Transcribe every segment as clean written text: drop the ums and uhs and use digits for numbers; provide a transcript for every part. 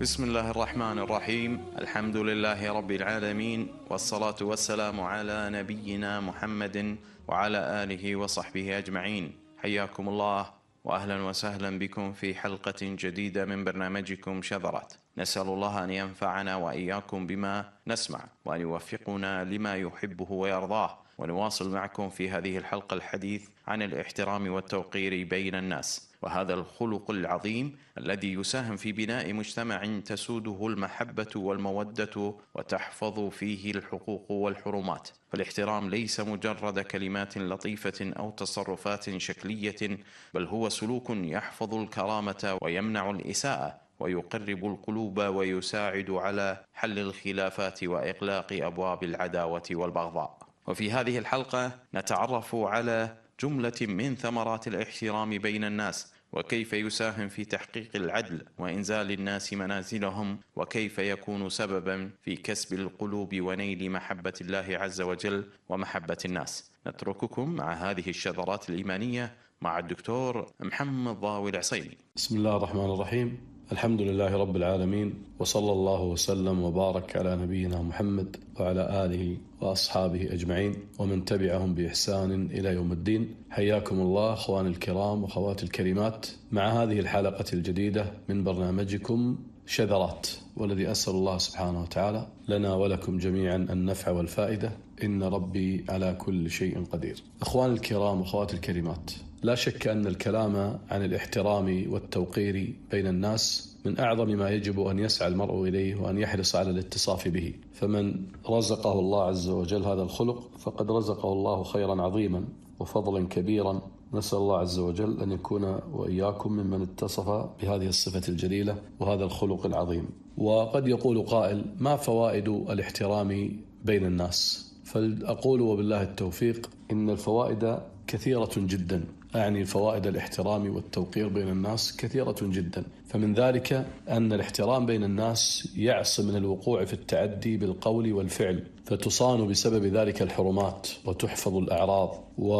بسم الله الرحمن الرحيم. الحمد لله رب العالمين، والصلاة والسلام على نبينا محمد وعلى آله وصحبه أجمعين. حياكم الله وأهلا وسهلا بكم في حلقة جديدة من برنامجكم شذرات. نسأل الله أن ينفعنا وإياكم بما نسمع، وأن يوفقنا لما يحبه ويرضاه. ونواصل معكم في هذه الحلقة الحديث عن الاحترام والتوقير بين الناس، وهذا الخلق العظيم الذي يساهم في بناء مجتمع تسوده المحبة والمودة وتحفظ فيه الحقوق والحرمات. فالاحترام ليس مجرد كلمات لطيفة أو تصرفات شكلية، بل هو سلوك يحفظ الكرامة ويمنع الإساءة ويقرب القلوب ويساعد على حل الخلافات وإغلاق أبواب العداوة والبغضاء. وفي هذه الحلقة نتعرف على جملة من ثمرات الاحترام بين الناس، وكيف يساهم في تحقيق العدل وإنزال الناس منازلهم، وكيف يكون سببا في كسب القلوب ونيل محبة الله عز وجل ومحبة الناس. نترككم مع هذه الشذرات الإيمانية مع الدكتور محمد ضاوي العصيمي. بسم الله الرحمن الرحيم. الحمد لله رب العالمين، وصلى الله وسلم وبارك على نبينا محمد وعلى آله وأصحابه أجمعين ومن تبعهم بإحسان إلى يوم الدين. حياكم الله أخواني الكرام وأخواتي الكريمات مع هذه الحلقة الجديدة من برنامجكم شذرات، والذي أسأل الله سبحانه وتعالى لنا ولكم جميعا النفع والفائدة، إن ربي على كل شيء قدير. أخواني الكرام وأخواتي الكريمات، لا شك أن الكلام عن الاحترام والتوقير بين الناس من أعظم ما يجب أن يسعى المرء إليه وأن يحرص على الاتصاف به، فمن رزقه الله عز وجل هذا الخلق فقد رزقه الله خيرا عظيما وفضلا كبيرا. نسأل الله عز وجل أن يكون وإياكم ممن اتصف بهذه الصفة الجليلة وهذا الخلق العظيم. وقد يقول قائل: ما فوائد الاحترام بين الناس؟ فأقول وبالله التوفيق إن الفوائد كثيرة جدا، أعني فوائد الاحترام والتوقير بين الناس كثيرة جدا. فمن ذلك أن الاحترام بين الناس يعصم من الوقوع في التعدي بالقول والفعل، فتصان بسبب ذلك الحرمات وتحفظ الأعراض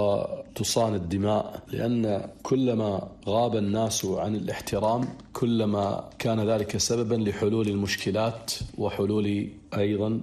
وتصان الدماء، لأن كلما غاب الناس عن الاحترام كلما كان ذلك سببا لحلول المشكلات وحلول أيضا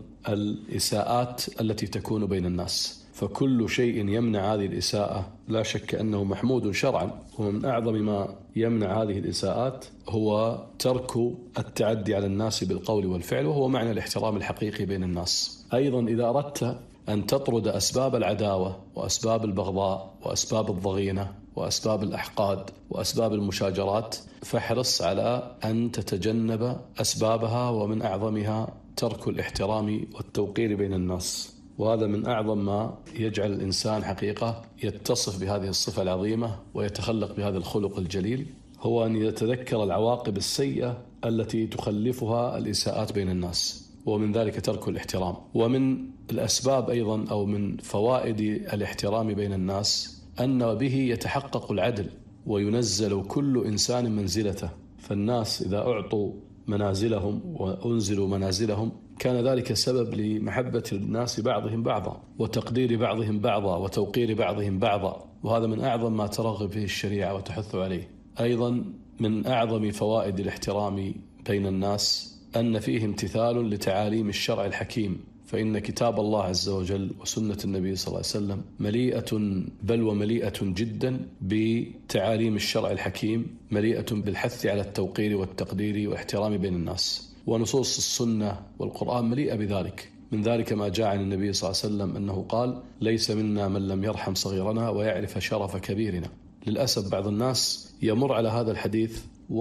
الإساءات التي تكون بين الناس. فكل شيء يمنع هذه الإساءة لا شك أنه محمود شرعا، ومن أعظم ما يمنع هذه الإساءات هو ترك التعدي على الناس بالقول والفعل، وهو معنى الاحترام الحقيقي بين الناس. أيضا إذا أردت أن تطرد أسباب العداوة وأسباب البغضاء وأسباب الضغينة وأسباب الأحقاد وأسباب المشاجرات، فاحرص على أن تتجنب أسبابها، ومن أعظمها ترك الاحترام والتوقير بين الناس. وهذا من أعظم ما يجعل الإنسان حقيقة يتصف بهذه الصفة العظيمة ويتخلق بهذا الخلق الجليل، هو أن يتذكر العواقب السيئة التي تخلفها الإساءات بين الناس، ومن ذلك ترك الاحترام. ومن الأسباب أيضا أو من فوائد الاحترام بين الناس أن به يتحقق العدل وينزل كل إنسان منزلته. فالناس إذا أعطوا منازلهم وأنزلوا منازلهم كان ذلك سبب لمحبة الناس بعضهم بعضا، وتقدير بعضهم بعضا، وتوقير بعضهم بعضا، وهذا من أعظم ما ترغب فيه الشريعة وتحث عليه. أيضا من أعظم فوائد الاحترام بين الناس أن فيه امتثال لتعاليم الشرع الحكيم، فإن كتاب الله عز وجل وسنة النبي صلى الله عليه وسلم مليئة بل ومليئة جدا بتعاليم الشرع الحكيم، مليئة بالحث على التوقير والتقدير والاحترام بين الناس. ونصوص السنة والقرآن مليئة بذلك. من ذلك ما جاء عن النبي صلى الله عليه وسلم أنه قال: ليس منا من لم يرحم صغيرنا ويعرف شرف كبيرنا. للأسف بعض الناس يمر على هذا الحديث